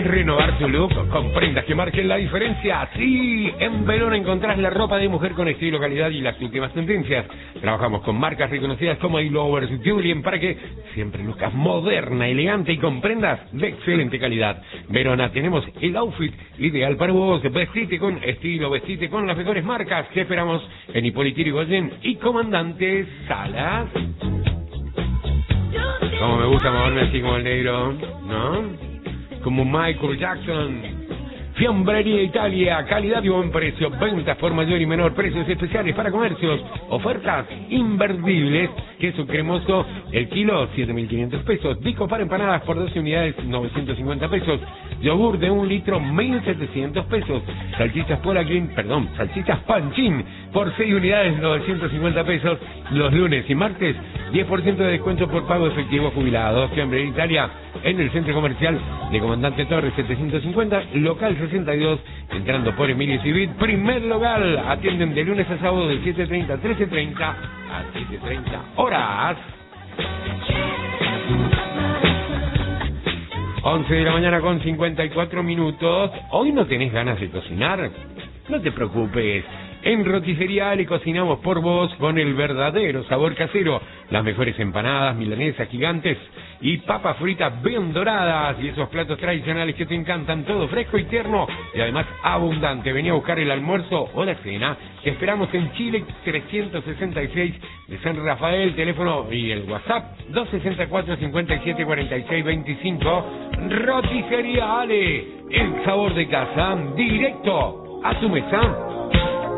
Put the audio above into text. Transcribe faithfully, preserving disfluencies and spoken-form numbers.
¿Querés renovar tu look con prendas que marquen la diferencia? Sí, en Verona encontrás la ropa de mujer con estilo, calidad y las últimas tendencias. Trabajamos con marcas reconocidas como I Lovers y Julien para que siempre luzcas moderna, elegante y con prendas de excelente calidad. Verona, tenemos el outfit ideal para vos. Vestite con estilo, vestite con las mejores marcas. Que esperamos en Hipólito Yrigoyen y Comandante Salas. Como me gusta moverme así como el negro, ¿no? Como Michael Jackson. Fiambrería Italia, calidad y buen precio, ventas por mayor y menor, precios especiales para comercios, ofertas invertibles, queso cremoso, el kilo siete mil quinientos pesos, disco para empanadas por doce unidades novecientos cincuenta pesos, yogur de un litro mil setecientos pesos, salchichas Polaquín, perdón, salchichas Panchín por seis unidades novecientos cincuenta pesos, los lunes y martes diez por ciento de descuento por pago efectivo jubilado. Fiambrería Italia en el centro comercial de Comandante Torres setecientos cincuenta, local sesenta y dos, entrando por Emilio Civit, primer local. Atienden de lunes a sábado de siete treinta a trece treinta a siete treinta horas. once de la mañana con cincuenta y cuatro minutos. ¿Hoy no tenés ganas de cocinar? No te preocupes. En Roticería Ale cocinamos por vos con el verdadero sabor casero. Las mejores empanadas, milanesas gigantes y papas fritas bien doradas. Y esos platos tradicionales que te encantan, todo fresco y tierno y además abundante. Vení a buscar el almuerzo o la cena. Te esperamos en Chile trescientos sesenta y seis de San Rafael. Teléfono y el WhatsApp dos sesenta y cuatro, cincuenta y siete, cuarenta y seis, veinticinco. Roticería Ale, el sabor de casa, directo a tu mesa.